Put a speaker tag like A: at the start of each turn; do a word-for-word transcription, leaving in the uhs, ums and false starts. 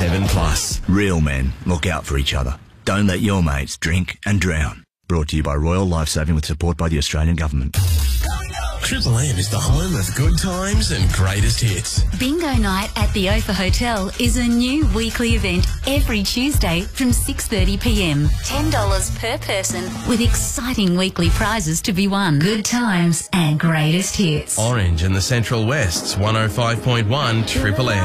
A: Heaven Plus. Real men look out for each other. Don't let your mates drink and drown. Brought to you by Royal Lifesaving with support by the Australian Government.
B: Triple M is the home of good times and greatest hits.
C: Bingo Night at the Ophir Hotel is a new weekly event every Tuesday from six thirty p m. ten dollars per person with exciting weekly prizes to be won. Good times and greatest hits.
B: Orange and the Central West's one oh five point one Triple M.